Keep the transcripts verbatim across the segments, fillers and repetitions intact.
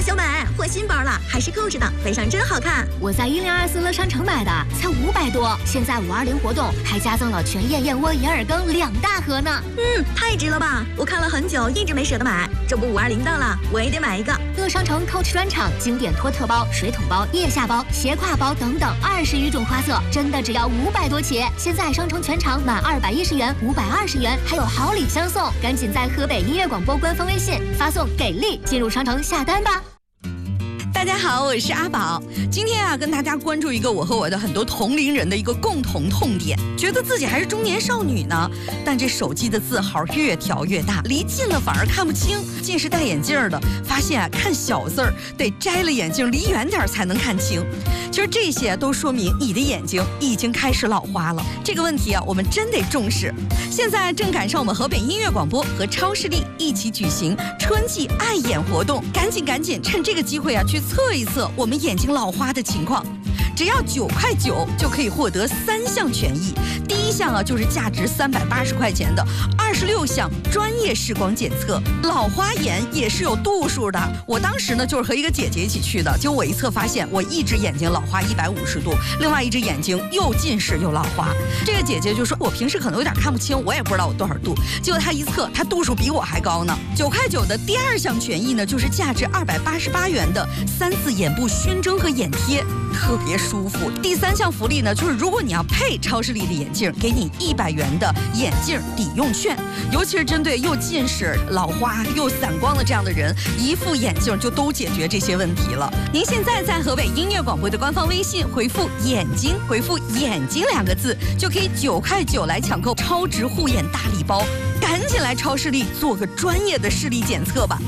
小美，换新包了，还是扣着的，背上真好看。 我在一零二四乐商城买的，才五百多。现在五二零活动还加赠了全燕燕窝银耳羹两大盒呢。 嗯，太值了吧！我看了很久，一直没舍得买。这不五二零到了，我也得买一个。 乐商城 Coach 专场经典托特包、水桶包、腋下包、斜挎包等等二十余种花色，真的只要五百多起。现在商城全场满二百一十元、五百二十元，还有好礼相送。赶紧在河北音乐广播官方微信发送“给力”进入商城下单吧。 大家好，我是阿宝。今天啊，跟大家关注一个我和我的很多同龄人的一个共同痛点，觉得自己还是中年少女呢，但这手机的字号越调越大，离近了反而看不清。近视戴眼镜的发现啊，看小字儿得摘了眼镜离远点才能看清。其实这些都说明你的眼睛已经开始老花了。这个问题啊，我们真得重视。现在正赶上我们河北音乐广播和超视力一起举行春季爱眼活动，赶紧赶紧趁这个机会啊，去测一测我们眼睛老花的情况。只要九块九就可以获得三项权益。第一项啊，就是价值三百八十块钱的二十六项专业视光检测。老花眼也是有度数的。我当时呢，就是和一个姐姐一起去的，结果我一测发现，我一只眼睛老花一百五十度，另外一只眼睛又近视又老花。这个姐姐就说，我平时可能有点看不清，我也不知道我多少度。结果她一测，她度数比我还高呢。九块九的第二项权益呢，就是价值二百八十八元的三次眼部熏蒸和眼贴，特别舒服。第三项福利呢，就是如果你要配超视力的眼镜，给你一百元的眼镜抵用券。尤其是针对又近视、老花又散光的这样的人，一副眼镜就都解决这些问题了。您现在在河北音乐广播的官方微信回复“眼睛”，回复“眼睛”两个字，就可以九块九来抢购超值护眼大礼包。赶紧来超视力做个专业的视力检测吧。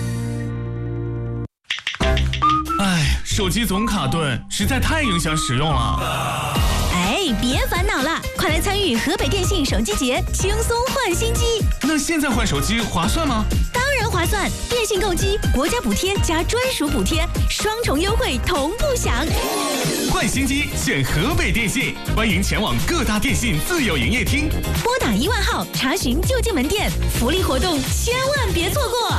哎，手机总卡顿，实在太影响使用了。 哎，别烦恼了，快来参与河北电信手机节，轻松换新机。 那现在换手机划算吗？ 当然划算，电信购机国家补贴加专属补贴，双重优惠同步享。 换新机选河北电信，欢迎前往各大电信自有营业厅， 拨打一万号查询就近门店，福利活动千万别错过。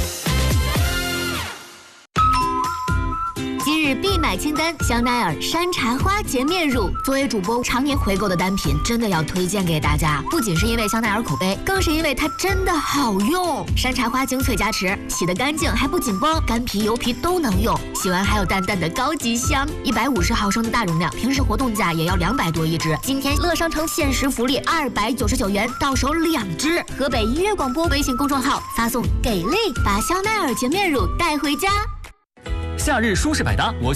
今日必买清单：香奈儿山茶花洁面乳。作为主播常年回购的单品，真的要推荐给大家。不仅是因为香奈儿口碑，更是因为它真的好用。山茶花精粹加持，洗得干净还不紧绷，干皮油皮都能用。洗完还有淡淡的高级香。一百五十毫升的大容量，平时活动价也要两百多一支。今天乐商城限时福利二百九十九元，到手两支。河北音乐广播微信公众号发送“给力”，把香奈儿洁面乳带回家。 夏日舒适百搭，我